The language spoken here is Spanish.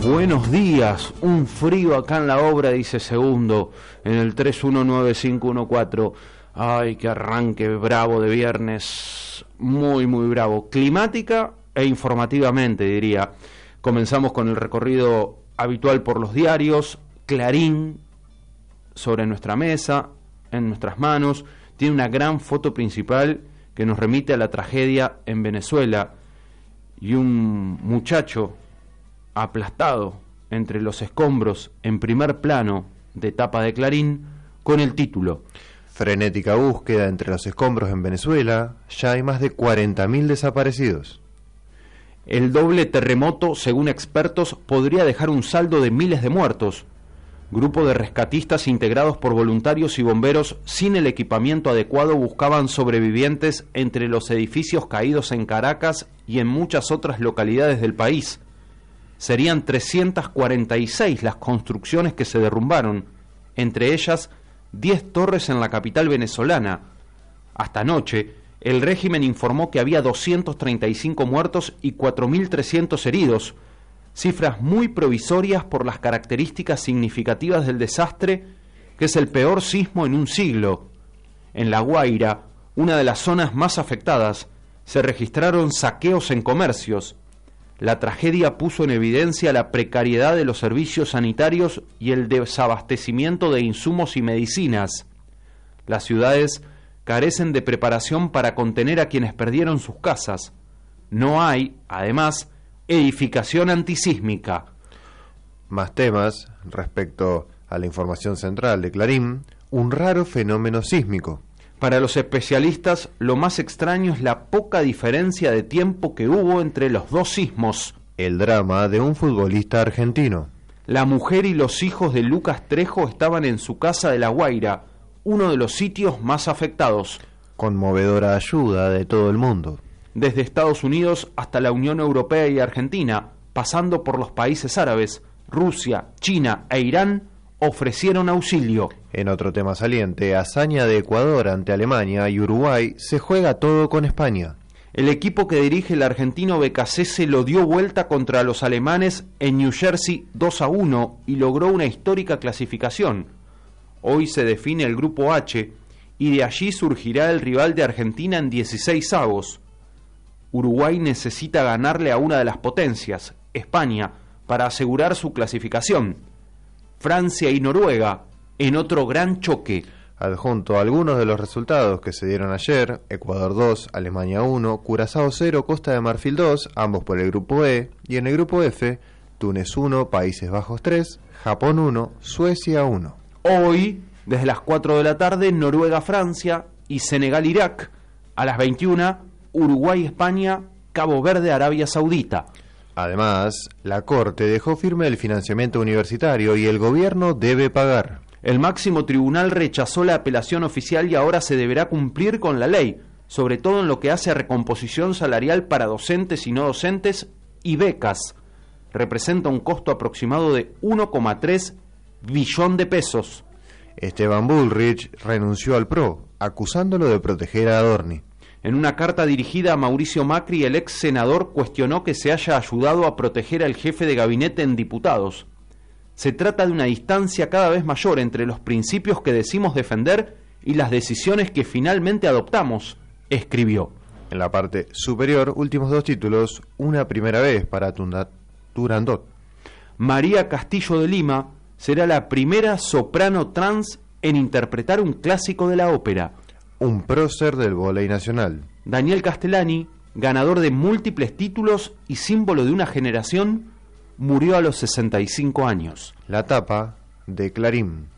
Buenos días, un frío acá en la obra, dice Segundo, en el 319514. Ay, qué arranque bravo de viernes, muy bravo, climática e informativamente diría. Comenzamos con el recorrido habitual por los diarios. Clarín sobre nuestra mesa, en nuestras manos, tiene una gran foto principal que nos remite a la tragedia en Venezuela y un muchacho aplastado entre los escombros en primer plano de tapa de Clarín con el título: Frenética búsqueda entre los escombros en Venezuela, ya hay más de 40.000 desaparecidos. El doble terremoto, según expertos, podría dejar un saldo de miles de muertos. Grupo de rescatistas integrados por voluntarios y bomberos sin el equipamiento adecuado buscaban sobrevivientes entre los edificios caídos en Caracas y en muchas otras localidades del país. Serían 346 las construcciones que se derrumbaron, entre ellas 10 torres en la capital venezolana. Hasta anoche, el régimen informó que había 235 muertos y 4.300 heridos, cifras muy provisorias por las características significativas del desastre, que es el peor sismo en un siglo. En La Guaira, una de las zonas más afectadas, se registraron saqueos en comercios. La tragedia puso en evidencia la precariedad de los servicios sanitarios y el desabastecimiento de insumos y medicinas. Las ciudades carecen de preparación para contener a quienes perdieron sus casas. No hay, además, edificación antisísmica. Más temas respecto a la información central de Clarín: un raro fenómeno sísmico. Para los especialistas, lo más extraño es la poca diferencia de tiempo que hubo entre los dos sismos. El drama de un futbolista argentino. La mujer y los hijos de Lucas Trejo estaban en su casa de La Guaira, uno de los sitios más afectados. Conmovedora ayuda de todo el mundo. Desde Estados Unidos hasta la Unión Europea y Argentina, pasando por los países árabes, Rusia, China e Irán, ofrecieron auxilio. En otro tema saliente, hazaña de Ecuador ante Alemania y Uruguay, se juega todo con España. El equipo que dirige el argentino Becasese lo dio vuelta contra los alemanes en New Jersey 2-1 y logró una histórica clasificación. Hoy se define el grupo H y de allí surgirá el rival de Argentina en 16avos. Uruguay necesita ganarle a una de las potencias, España, para asegurar su clasificación. Francia y Noruega, en otro gran choque. Adjunto a algunos de los resultados que se dieron ayer: Ecuador 2, Alemania 1, Curazao 0, Costa de Marfil 2, ambos por el grupo E, y en el grupo F, Túnez 1, Países Bajos 3, Japón 1, Suecia 1. Hoy, desde las 4 de la tarde, Noruega-Francia y Senegal-Irak. A las 21, Uruguay-España, Cabo Verde-Arabia Saudita. Además, la Corte dejó firme el financiamiento universitario y el gobierno debe pagar. El máximo tribunal rechazó la apelación oficial y ahora se deberá cumplir con la ley, sobre todo en lo que hace a recomposición salarial para docentes y no docentes y becas. Representa un costo aproximado de 1,3 billón de pesos. Esteban Bullrich renunció al PRO, acusándolo de proteger a Adorni. En una carta dirigida a Mauricio Macri, el ex senador cuestionó que se haya ayudado a proteger al jefe de gabinete en diputados. Se trata de una distancia cada vez mayor entre los principios que decimos defender y las decisiones que finalmente adoptamos, escribió. En la parte superior, últimos dos títulos: una primera vez para Turandot. María Castillo de Lima será la primera soprano trans en interpretar un clásico de la ópera. Un prócer del vóley nacional. Daniel Castellani, ganador de múltiples títulos y símbolo de una generación, murió a los 65 años. La tapa de Clarín.